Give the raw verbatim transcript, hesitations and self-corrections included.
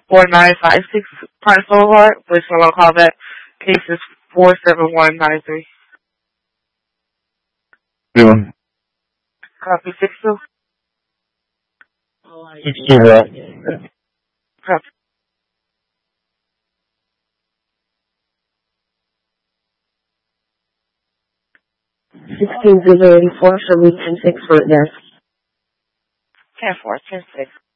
four nine five six Park Boulevard. Please someone call back. Case is four seven one nine three. Doing. Copy six two. Six two what? Copy. Sixteen zero eighty four for week ten six front desk. Ten four ten six.